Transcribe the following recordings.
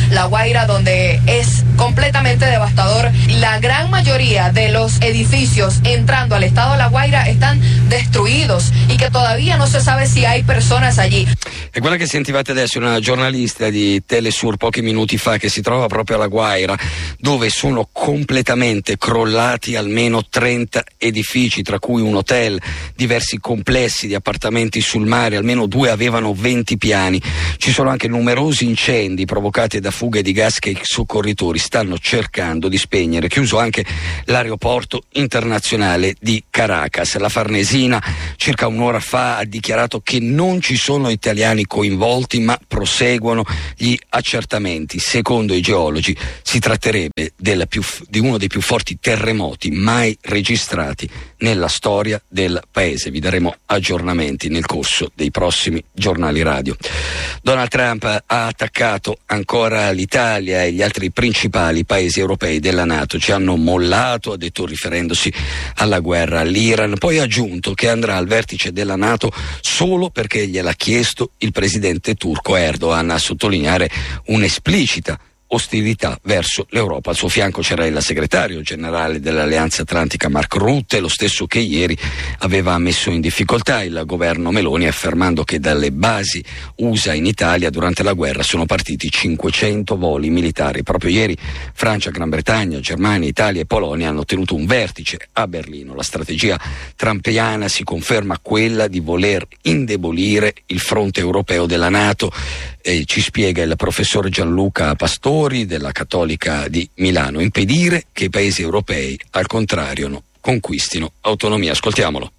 La Guaira, donde es completamente devastador. La gran mayoría de los edificios entrando al estado de La Guaira están destruidos y che todavía non si sa se hai persone allí. E quella che sentivate adesso è una giornalista di Telesur pochi minuti fa che si trova proprio alla Guaira, dove sono completamente crollati almeno 30 edifici, tra cui un hotel, diversi complessi di appartamenti sul mare, almeno 2 avevano 20 piani. Ci sono anche numerosi incendi provocati da fughe di gas che i soccorritori stanno cercando di spegnere. Chiuso anche l'aeroporto internazionale di Caracas. La Farnesina circa un'ora fa ha dichiarato che non ci sono italiani coinvolti, ma proseguono gli accertamenti. Secondo i geologi si tratterebbe di uno dei più forti terremoti mai registrati nella storia del paese. Vi daremo aggiornamenti nel corso dei prossimi giornali radio. Donald Trump ha attaccato ancora l'Italia e gli altri principali paesi europei della NATO. Ci hanno mollato, ha detto, riferendosi alla guerra all'Iran. Poi ha aggiunto che andrà al vertice della NATO solo perché gliel'ha chiesto il presidente turco Erdogan, a sottolineare un'esplicita ostilità verso l'Europa. Al suo fianco c'era il segretario generale dell'Alleanza Atlantica Mark Rutte, lo stesso che ieri aveva messo in difficoltà il governo Meloni, affermando che dalle basi USA in Italia durante la guerra sono partiti 500 voli militari. Proprio ieri Francia, Gran Bretagna, Germania, Italia e Polonia hanno tenuto un vertice a Berlino. La strategia trumpiana si conferma quella di voler indebolire il fronte europeo della NATO. Ci spiega il professor Gianluca Pastori della Cattolica di Milano: impedire che i paesi europei al contrario conquistino autonomia. Ascoltiamolo.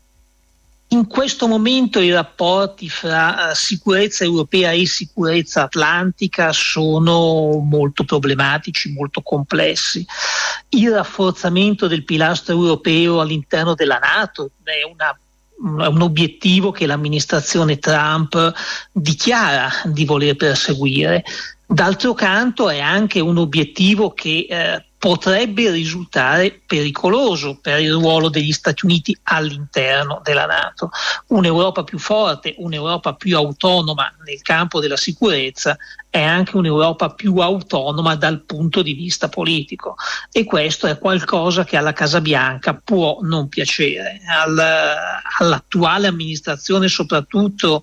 In questo momento i rapporti fra sicurezza europea e sicurezza atlantica sono molto problematici, molto complessi. Il rafforzamento del pilastro europeo all'interno della NATO è un obiettivo che l'amministrazione Trump dichiara di voler perseguire. D'altro canto è anche un obiettivo che potrebbe risultare pericoloso per il ruolo degli Stati Uniti all'interno della NATO. Un'Europa più forte, un'Europa più autonoma nel campo della sicurezza è anche un'Europa più autonoma dal punto di vista politico, e questo è qualcosa che alla Casa Bianca può non piacere. All'attuale amministrazione, soprattutto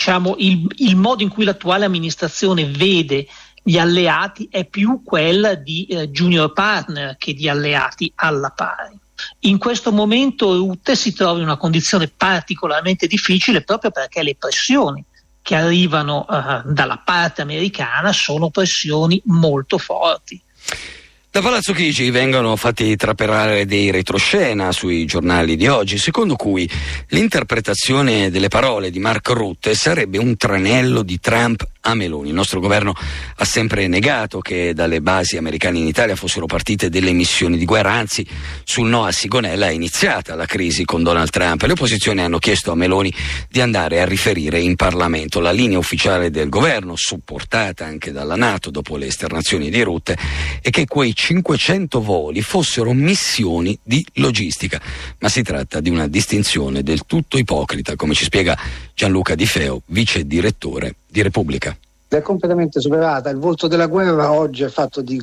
il modo in cui l'attuale amministrazione vede gli alleati è più quella di junior partner che di alleati alla pari. In questo momento Rutte si trova in una condizione particolarmente difficile proprio perché le pressioni che arrivano dalla parte americana sono pressioni molto forti. Da Palazzo Chigi vengono fatti trapelare dei retroscena sui giornali di oggi, secondo cui l'interpretazione delle parole di Mark Rutte sarebbe un tranello di Trump a Meloni. Il nostro governo ha sempre negato che dalle basi americane in Italia fossero partite delle missioni di guerra, anzi sul no a Sigonella è iniziata la crisi con Donald Trump. Le opposizioni hanno chiesto a Meloni di andare a riferire in Parlamento. La linea ufficiale del governo, supportata anche dalla NATO dopo le esternazioni di Rutte, è che quei 500 voli fossero missioni di logistica, ma si tratta di una distinzione del tutto ipocrita, come ci spiega Gianluca Di Feo, vice direttore di Repubblica. È completamente superata. Il volto della guerra oggi è fatto di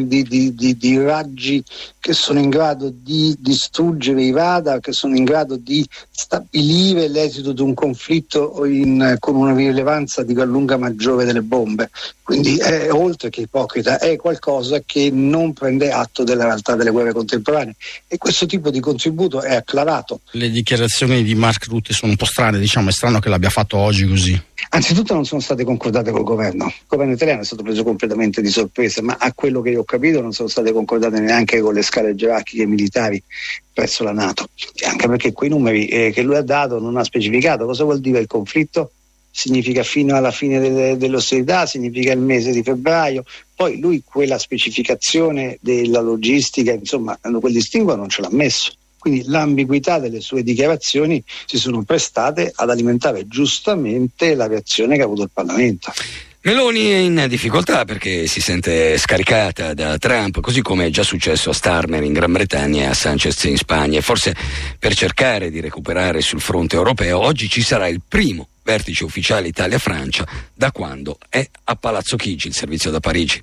raggi che sono in grado di distruggere i radar, che sono in grado di stabilire l'esito di un conflitto con una rilevanza di gran lunga maggiore delle bombe. Quindi è, oltre che ipocrita, è qualcosa che non prende atto della realtà delle guerre contemporanee, e questo tipo di contributo è acclarato. Le dichiarazioni di Mark Rutte sono un po' strane, è strano che l'abbia fatto oggi così. Anzitutto non sono state concordate col governo. Il governo italiano è stato preso completamente di sorpresa, ma a quello che io ho capito non sono state concordate neanche con le scale gerarchiche militari presso la NATO, anche perché quei numeri che lui ha dato non ha specificato. Cosa vuol dire il conflitto? Significa fino alla fine dell'ostilità, significa il mese di febbraio. Poi lui quella specificazione della logistica, quel distinguo non ce l'ha messo. Quindi l'ambiguità delle sue dichiarazioni si sono prestate ad alimentare giustamente la reazione che ha avuto il Parlamento. Meloni è in difficoltà perché si sente scaricata da Trump, così come è già successo a Starmer in Gran Bretagna e a Sanchez in Spagna. E forse per cercare di recuperare sul fronte europeo oggi ci sarà il primo vertice ufficiale Italia-Francia da quando è a Palazzo Chigi, il servizio da Parigi.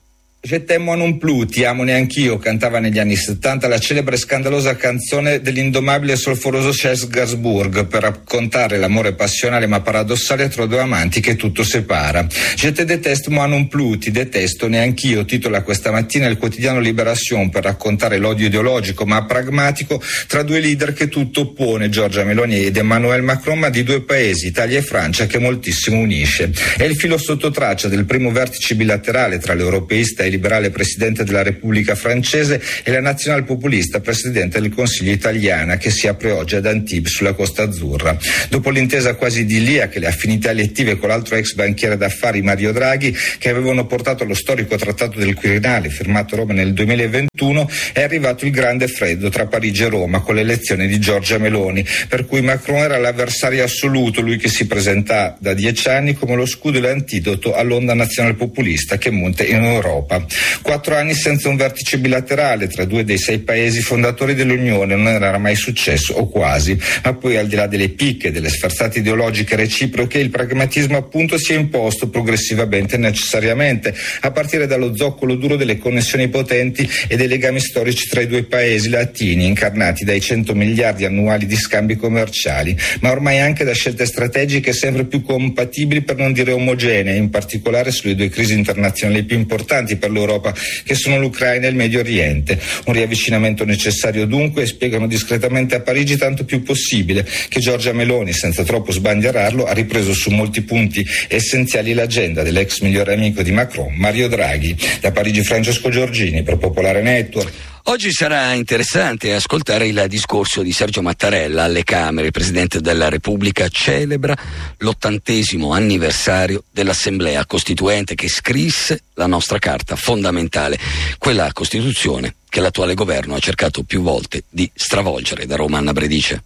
Je t'aime non plus, ti amo neanch'io, cantava negli anni 70 la celebre e scandalosa canzone dell'indomabile e solforoso Charles Gainsbourg per raccontare l'amore passionale ma paradossale tra due amanti che tutto separa. Je te déteste moi non plus, ti detesto neanch'io, titola questa mattina il quotidiano Libération per raccontare l'odio ideologico ma pragmatico tra due leader che tutto oppone, Giorgia Meloni ed Emmanuel Macron, ma di due paesi, Italia e Francia, che moltissimo unisce. È il filo sottotraccia del primo vertice bilaterale tra l'europeista e liberale Presidente della Repubblica francese e la nazionalpopulista Presidente del Consiglio italiana, che si apre oggi ad Antibes sulla Costa Azzurra. Dopo l'intesa quasi idilliaca e le affinità elettive con l'altro ex banchiere d'affari Mario Draghi, che avevano portato allo storico trattato del Quirinale firmato a Roma nel 2021, è arrivato il grande freddo tra Parigi e Roma con l'elezione di Giorgia Meloni, per cui Macron era l'avversario assoluto, lui che si presenta da 10 anni come lo scudo e l'antidoto all'onda nazionalpopulista che monta in Europa. 4 anni senza un vertice bilaterale tra due dei 6 paesi fondatori dell'Unione non era mai successo, o quasi, ma poi al di là delle picche, delle sferzate ideologiche reciproche, il pragmatismo appunto si è imposto progressivamente e necessariamente, a partire dallo zoccolo duro delle connessioni potenti e dei legami storici tra i due paesi latini, incarnati dai 100 miliardi annuali di scambi commerciali, ma ormai anche da scelte strategiche sempre più compatibili, per non dire omogenee, in particolare sulle due crisi internazionali più importanti per l'Europa, che sono l'Ucraina e il Medio Oriente. Un riavvicinamento necessario dunque, e spiegano discretamente a Parigi tanto più possibile, che Giorgia Meloni, senza troppo sbandierarlo, ha ripreso su molti punti essenziali l'agenda dell'ex migliore amico di Macron, Mario Draghi. Da Parigi Francesco Giorgini per Popolare Network. Oggi sarà interessante ascoltare il discorso di Sergio Mattarella alle Camere. Il Presidente della Repubblica celebra l'80° anniversario dell'Assemblea Costituente che scrisse la nostra Carta fondamentale, quella Costituzione che l'attuale governo ha cercato più volte di stravolgere. Da Roma, Anna Bredice.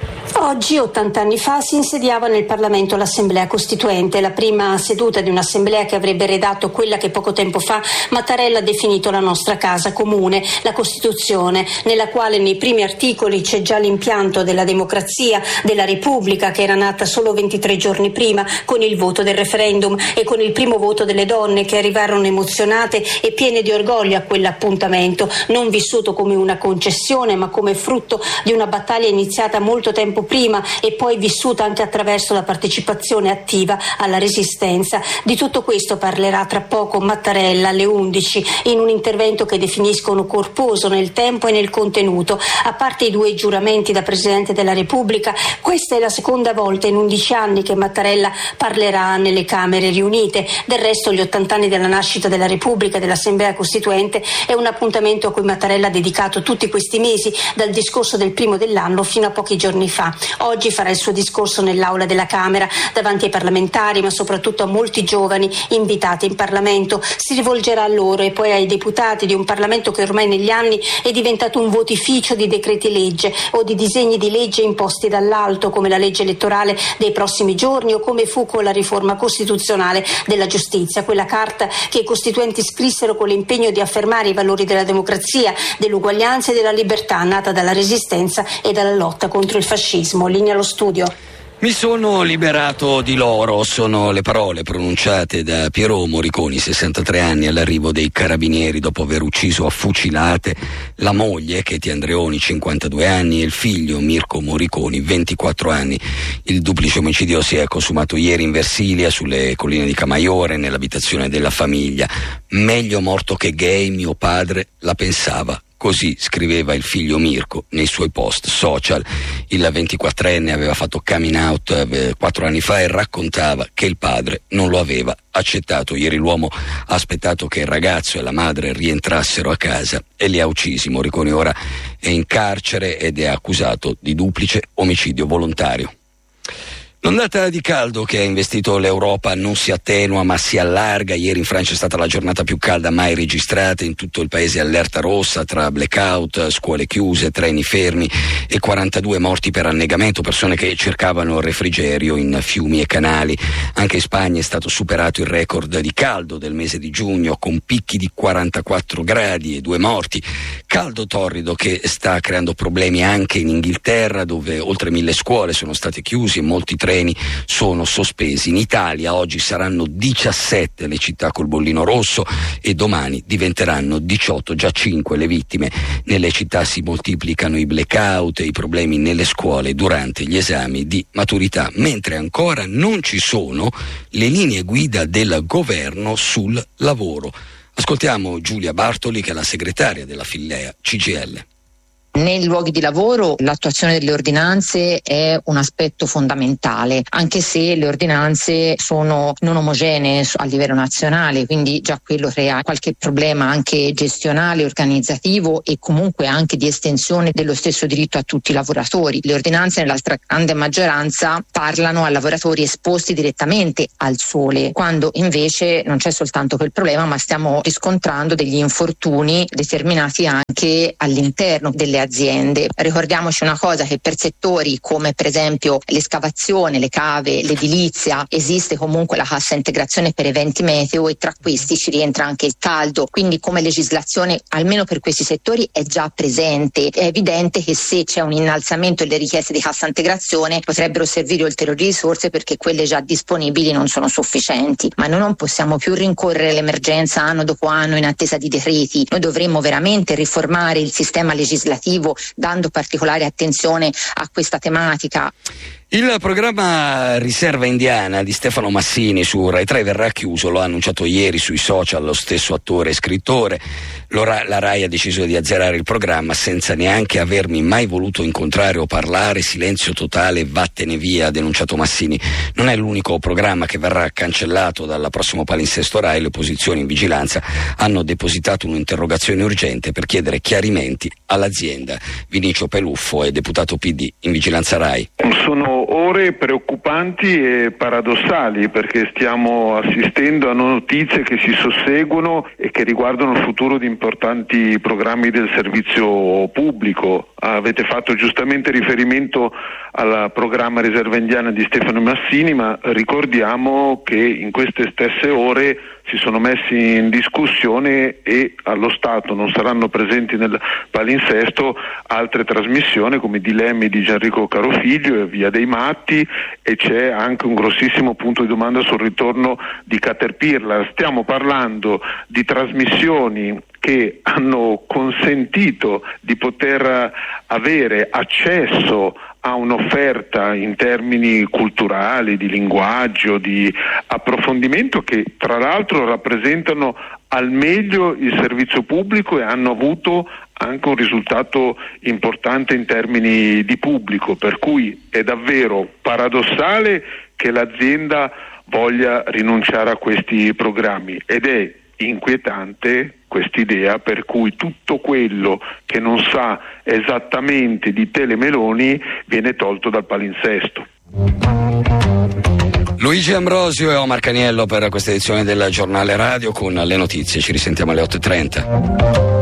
Oggi, 80 anni fa, si insediava nel Parlamento l'Assemblea Costituente, la prima seduta di un'assemblea che avrebbe redatto quella che poco tempo fa Mattarella ha definito la nostra casa comune, la Costituzione, nella quale nei primi articoli c'è già l'impianto della democrazia, della Repubblica, che era nata solo 23 giorni prima con il voto del referendum e con il primo voto delle donne, che arrivarono emozionate e piene di orgoglio a quell'appuntamento, non vissuto come una concessione ma come frutto di una battaglia iniziata molto tempo prima e poi vissuta anche attraverso la partecipazione attiva alla resistenza. Di tutto questo parlerà tra poco Mattarella alle 11 in un intervento che definiscono corposo nel tempo e nel contenuto. A parte i 2 giuramenti da Presidente della Repubblica, questa è la seconda volta in 11 anni che Mattarella parlerà nelle Camere riunite. Del resto, gli 80 anni della nascita della Repubblica e dell'Assemblea Costituente è un appuntamento a cui Mattarella ha dedicato tutti questi mesi, dal discorso del primo dell'anno fino a pochi giorni fa. Oggi farà il suo discorso nell'aula della Camera davanti ai parlamentari, ma soprattutto a molti giovani invitati in Parlamento. Si rivolgerà a loro e poi ai deputati di un Parlamento che ormai negli anni è diventato un votificio di decreti legge o di disegni di legge imposti dall'alto, come la legge elettorale dei prossimi giorni o come fu con la riforma costituzionale della giustizia, quella carta che i costituenti scrissero con l'impegno di affermare i valori della democrazia, dell'uguaglianza e della libertà, nata dalla resistenza e dalla lotta contro il fascismo. Linea allo studio. Mi sono liberato di loro, sono le parole pronunciate da Piero Moriconi, 63 anni, all'arrivo dei carabinieri dopo aver ucciso a fucilate la moglie, Katie Andreoni, 52 anni, e il figlio Mirko Moriconi, 24 anni. Il duplice omicidio si è consumato ieri in Versilia, sulle colline di Camaiore, nell'abitazione della famiglia. Meglio morto che gay, mio padre la pensava. Così scriveva il figlio Mirko nei suoi post social. Il 24enne aveva fatto coming out 4 anni fa e raccontava che il padre non lo aveva accettato. Ieri l'uomo ha aspettato che il ragazzo e la madre rientrassero a casa e li ha uccisi. Moriconi ora è in carcere ed è accusato di duplice omicidio volontario. L'ondata di caldo che ha investito l'Europa non si attenua ma si allarga. Ieri in Francia è stata la giornata più calda mai registrata, in tutto il paese allerta rossa tra blackout, scuole chiuse, treni fermi e 42 morti per annegamento, persone che cercavano refrigerio in fiumi e canali. Anche in Spagna è stato superato il record di caldo del mese di giugno con picchi di 44 gradi e 2 morti. Caldo torrido che sta creando problemi anche in Inghilterra, dove oltre 1000 scuole sono state chiuse e molti treni treni sono sospesi. In Italia oggi saranno 17 le città col bollino rosso e domani diventeranno 18, già 5 le vittime. Nelle città si moltiplicano i blackout e i problemi nelle scuole durante gli esami di maturità, mentre ancora non ci sono le linee guida del governo sul lavoro. Ascoltiamo Giulia Bartoli, che è la segretaria della Fillea CGIL. Nei luoghi di lavoro l'attuazione delle ordinanze è un aspetto fondamentale, anche se le ordinanze sono non omogenee a livello nazionale, quindi già quello crea qualche problema anche gestionale, organizzativo e comunque anche di estensione dello stesso diritto a tutti i lavoratori. Le ordinanze nella stragrande maggioranza parlano a lavoratori esposti direttamente al sole, quando invece non c'è soltanto quel problema, ma stiamo riscontrando degli infortuni determinati anche all'interno delle aziende. Ricordiamoci una cosa, che per settori come per esempio l'escavazione, le cave, l'edilizia, esiste comunque la cassa integrazione per eventi meteo e tra questi ci rientra anche il caldo, quindi come legislazione almeno per questi settori è già presente. È evidente che se c'è un innalzamento delle richieste di cassa integrazione potrebbero servire ulteriori risorse, perché quelle già disponibili non sono sufficienti, ma noi non possiamo più rincorrere l'emergenza anno dopo anno in attesa di decreti. Noi dovremmo veramente riformare il sistema legislativo dando particolare attenzione a questa tematica. Il programma Riserva Indiana di Stefano Massini su Rai 3 verrà chiuso, lo ha annunciato ieri sui social lo stesso attore e scrittore. La Rai ha deciso di azzerare il programma senza neanche avermi mai voluto incontrare o parlare, silenzio totale, vattene via, ha denunciato Massini. Non è l'unico programma che verrà cancellato dal prossimo palinsesto Rai. Le opposizioni in vigilanza hanno depositato un'interrogazione urgente per chiedere chiarimenti all'azienda. Vinicio Peluffo è deputato PD in vigilanza Rai. Sono ore preoccupanti e paradossali, perché stiamo assistendo a notizie che si susseguono e che riguardano il futuro di importanti programmi del servizio pubblico. Avete fatto giustamente riferimento al programma Riserva Indiana di Stefano Massini, ma ricordiamo che in queste stesse ore si sono messi in discussione e allo Stato non saranno presenti nel palinsesto altre trasmissioni come Dilemmi di Gianrico Carofiglio e Via dei Matti, e c'è anche un grossissimo punto di domanda sul ritorno di Caterpillar. Stiamo parlando di trasmissioni che hanno consentito di poter avere accesso a un'offerta in termini culturali, di linguaggio, di approfondimento, che tra l'altro rappresentano al meglio il servizio pubblico e hanno avuto anche un risultato importante in termini di pubblico, per cui è davvero paradossale che l'azienda voglia rinunciare a questi programmi, ed è inquietante quest'idea per cui tutto quello che non sa esattamente di Telemeloni viene tolto dal palinsesto. Luigi Ambrosio e Omar Caniello per questa edizione del Giornale Radio con le notizie. Ci risentiamo alle 8:30.